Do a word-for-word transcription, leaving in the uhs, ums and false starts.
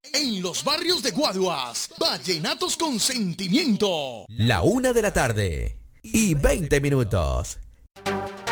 En los barrios de Guaduas, vallenatos con sentimiento. La una de la tarde y veinte minutos.